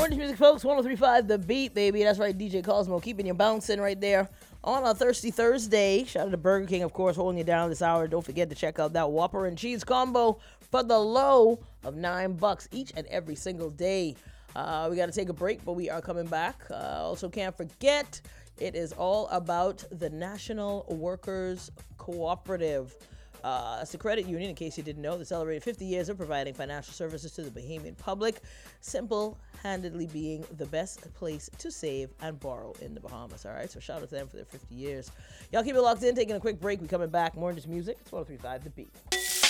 Morning music, folks. 103.5 The Beat, baby. That's right, DJ Cosmo keeping you bouncing right there on a Thirsty Thursday. Shout out to Burger King, of course, holding you down this hour. Don't forget to check out that Whopper and Cheese combo for the low of $9 each and every single day. We got to take a break, but we are coming back. Also, can't forget, it is all about the National Workers Cooperative. It's a credit union, in case you didn't know, that celebrated 50 years of providing financial services to the Bahamian public, simple-handedly being the best place to save and borrow in the Bahamas, all right? So shout out to them for their 50 years. Y'all keep it locked in, taking a quick break. We're coming back. More in this music. It's 103.5 The Beat.